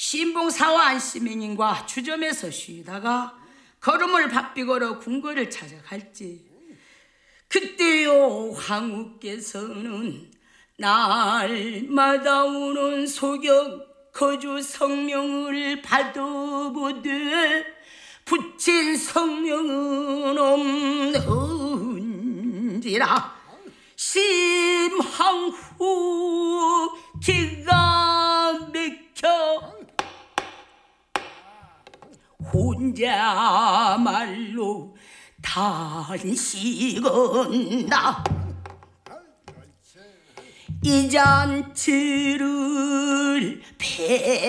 신봉사와 안시민인과 주점에서 쉬다가 걸음을 바삐 걸어 궁궐을 찾아갈지, 그때요 황후께서는 날마다 오는 소격 거주 성명을 받아보되 붙인 성명은 없는지라 심황후 기가 막혀 혼자말로 단식은다. 이 잔치를